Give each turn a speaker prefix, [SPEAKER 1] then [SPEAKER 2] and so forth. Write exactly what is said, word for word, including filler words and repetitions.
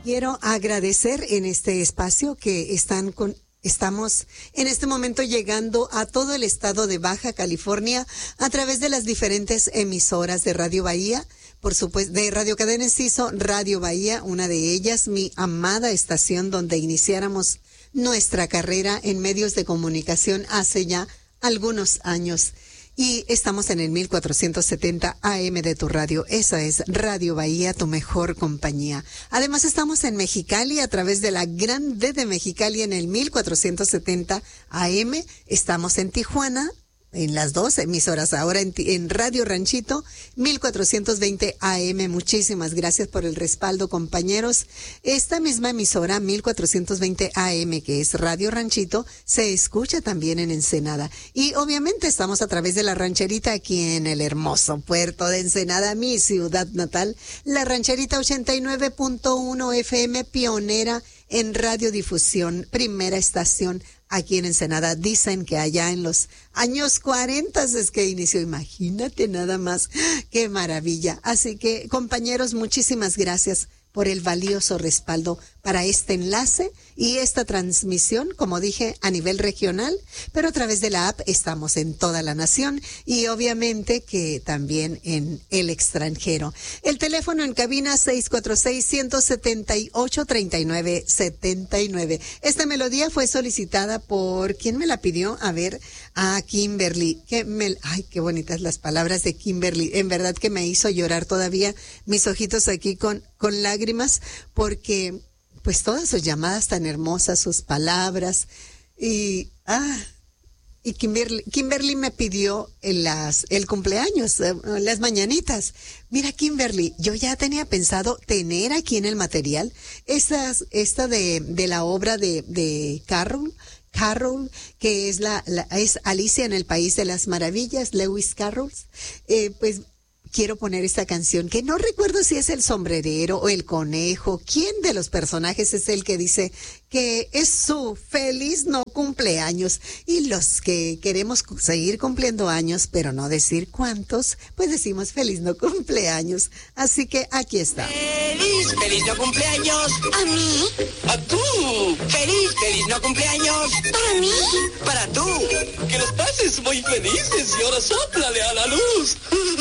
[SPEAKER 1] Quiero agradecer en este espacio que están con, estamos en este momento llegando a todo el estado de Baja California a través de las diferentes emisoras de Radio Bahía, por supuesto, de Radio Cadena Enciso, Radio Bahía, una de ellas, mi amada estación donde iniciáramos nuestra carrera en medios de comunicación hace ya algunos años. Y estamos en el mil cuatrocientos setenta A M de tu radio. Esa es Radio Bahía, tu mejor compañía. Además estamos en Mexicali a través de la Gran D de Mexicali en el mil cuatrocientos setenta A M. Estamos en Tijuana, en las dos emisoras ahora en, en Radio Ranchito, mil cuatrocientos veinte A M. Muchísimas gracias por el respaldo, compañeros. Esta misma emisora, mil cuatrocientos veinte A M, que es Radio Ranchito, se escucha también en Ensenada. Y obviamente estamos a través de La Rancherita aquí en el hermoso puerto de Ensenada, mi ciudad natal. La Rancherita ochenta y nueve punto uno F M, pionera en radiodifusión, primera estación aquí en Ensenada. Dicen que allá en los años cuarenta es que inició. Imagínate nada más, qué maravilla. Así que, compañeros, muchísimas gracias por el valioso respaldo para este enlace y esta transmisión, como dije, a nivel regional, pero a través de la app estamos en toda la nación y obviamente que también en el extranjero. El teléfono en cabina seis cuatro seis, uno siete ocho, tres nueve siete nueve. Esta melodía fue solicitada por, ¿quién me la pidió? A ver, a Kimberly. Que me, ay, qué bonitas las palabras de Kimberly. En verdad que me hizo llorar todavía mis ojitos aquí con, con lágrimas porque pues todas sus llamadas tan hermosas, sus palabras, y ah, y Kimberly, Kimberly me pidió el, las, el cumpleaños, eh, las mañanitas. Mira, Kimberly, yo ya tenía pensado tener aquí en el material estas, esta de, de la obra de, de Carroll, Carroll, que es la, la, es Alicia en el País de las Maravillas, Lewis Carroll, eh, pues quiero poner esta canción, que no recuerdo si es el sombrerero o el conejo. ¿Quién de los personajes es el que dice que es su feliz no cumpleaños? Y los que queremos seguir cumpliendo años, pero no decir cuántos, pues decimos feliz no cumpleaños. Así que aquí está.
[SPEAKER 2] ¡Feliz, feliz no cumpleaños!
[SPEAKER 3] ¿A mí?
[SPEAKER 2] ¡A tú! ¡Feliz, feliz no cumpleaños!
[SPEAKER 3] ¿Para mí?
[SPEAKER 2] ¡Para tú! ¡Que los pases muy felices y ahora sóplale a la luz!